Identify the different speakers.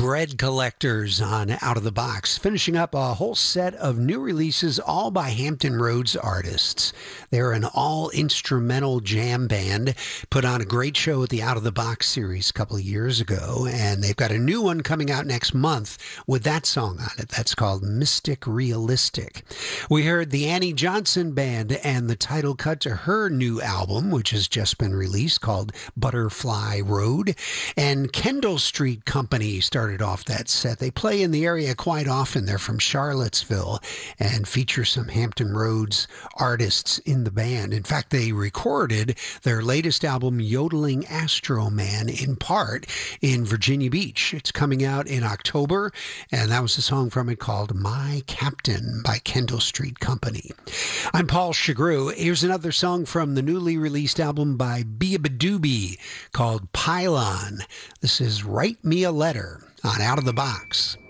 Speaker 1: Bread Collectors on Out of the Box, finishing up a whole set of new releases, all by Hampton Roads artists. They're an all-instrumental jam band, put on a great show at the Out of the Box series a couple of years ago, and they've got a new one coming out next month with that song on it. That's called Mystic Realistic. We heard the Annie Johnson Band and the title cut to her new album, which has just been released, called Butterfly Road. And Kendall Street Company started off that set. They play in the area quite often. They're from Charlottesville and feature some Hampton Roads artists in the band. In fact, they recorded their latest album, Yodeling Astro Man, in part in Virginia Beach. It's coming out in October, and that was a song from it called My Captain by Kendall Street Company. I'm Paul Chagru. Here's another song from the newly released album by Beabadoobee called Pylon. This is Write Me a Letter on Out of the Box.